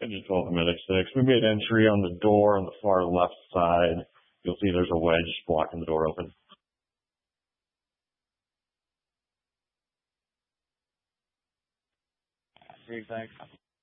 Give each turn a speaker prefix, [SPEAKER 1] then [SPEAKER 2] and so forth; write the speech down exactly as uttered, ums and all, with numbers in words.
[SPEAKER 1] Engine twelve Medic six. We made entry on the door on the far left side. You'll see there's a wedge blocking the door open.
[SPEAKER 2] Great, thanks.